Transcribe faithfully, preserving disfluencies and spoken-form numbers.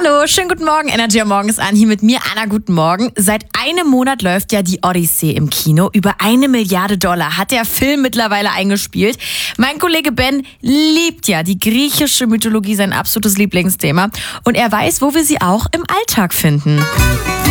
Hallo, schönen guten Morgen, Energy am Morgen ist an. Hier mit mir, Anna, guten Morgen. Seit einem Monat läuft ja die Odyssee im Kino. Über eine Milliarde Dollar hat der Film mittlerweile eingespielt. Mein Kollege Ben liebt ja die griechische Mythologie, sein absolutes Lieblingsthema. Und er weiß, wo wir sie auch im Alltag finden.